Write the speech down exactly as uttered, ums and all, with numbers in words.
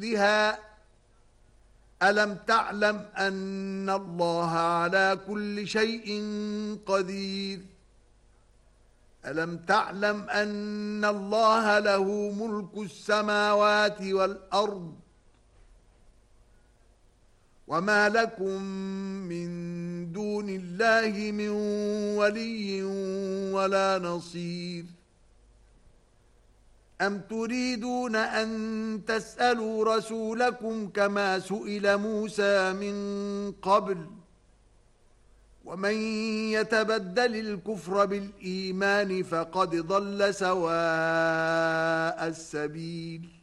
بمثلها ألم تعلم أن الله على كل شيء قدير ألم تعلم أن الله له ملك السماوات والأرض وما لكم من دون الله من ولي ولا نصير أم تريدون أن تسألوا رسولكم كما سئل موسى من قبل ومن يتبدل الكفر بالإيمان فقد ضل سواء السبيل